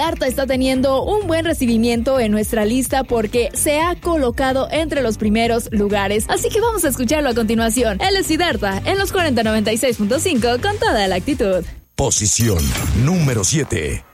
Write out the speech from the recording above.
Siddhartha está teniendo un buen recibimiento en nuestra lista porque se ha colocado entre los primeros lugares. Así que vamos a escucharlo a continuación. Él es Siddhartha en los 4096.5 con toda la actitud. Posición número 7.